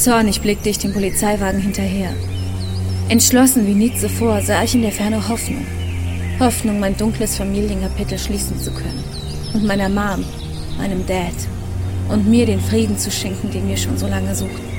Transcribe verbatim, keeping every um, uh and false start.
Zornig blickte ich dem Polizeiwagen hinterher. Entschlossen wie nie zuvor sah ich in der Ferne Hoffnung. Hoffnung, mein dunkles Familienkapitel schließen zu können. Und meiner Mom, meinem Dad und mir den Frieden zu schenken, den wir schon so lange suchten.